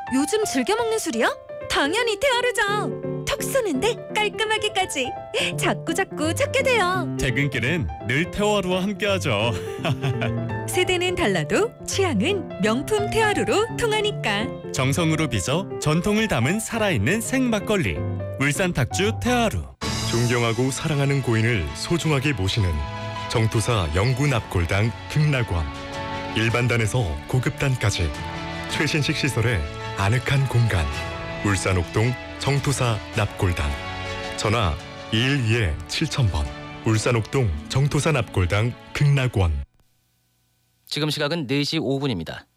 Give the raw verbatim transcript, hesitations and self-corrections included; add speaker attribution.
Speaker 1: 요즘 즐겨 먹는 술이야? 당연히 테아르죠. 턱 쏘는데 깔끔하게까지. 자꾸 자꾸 찾게 돼요.
Speaker 2: 퇴근길은 늘 테아루와 함께하죠.
Speaker 1: 세대는 달라도 취향은 명품 테아르로 통하니까.
Speaker 2: 정성으로 빚어 전통을 담은 살아있는 생막걸리. 울산 탁주 테아루.
Speaker 3: 존경하고 사랑하는 고인을 소중하게 모시는 정토사 영구 납골당 극락원. 일반단에서 고급단까지 최신식 시설의 아늑한 공간. 울산 옥동 정토사 납골당. 전화 이일이 칠천 번. 울산 옥동 정토사 납골당 극락원.
Speaker 4: 지금 시각은 네 시 오 분입니다.